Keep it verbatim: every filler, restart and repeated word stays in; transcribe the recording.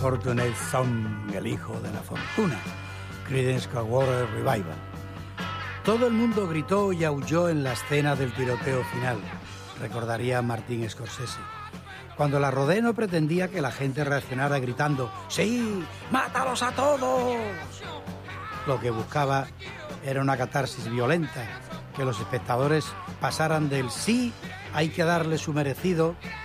Fortunate Son, el hijo de la fortuna, Creedence Clearwater Revival. Todo el mundo gritó y aulló en la escena del tiroteo final, recordaría Martin Scorsese. Cuando la rodé no pretendía que la gente reaccionara gritando ¡sí! ¡Mátalos a todos! Lo que buscaba era una catarsis violenta, que los espectadores pasaran del sí, hay que darle su merecido,